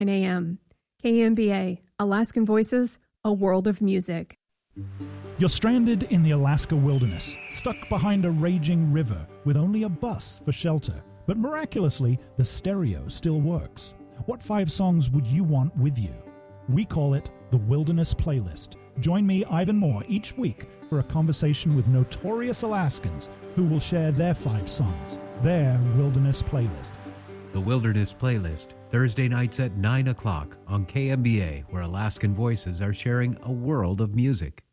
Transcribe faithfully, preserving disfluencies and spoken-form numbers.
nine a.m. K M B A, Alaskan Voices, a world of music. You're stranded in the Alaska wilderness, stuck behind a raging river with only a bus for shelter. But miraculously, the stereo still works. What five songs would you want with you? We call it the Wilderness Playlist. Join me, Ivan Moore, each week for a conversation with notorious Alaskans who will share their five songs, their Wilderness Playlist. The Wilderness Playlist, Thursday nights at nine o'clock on K M B A, where Alaskan Voices are sharing a world of music.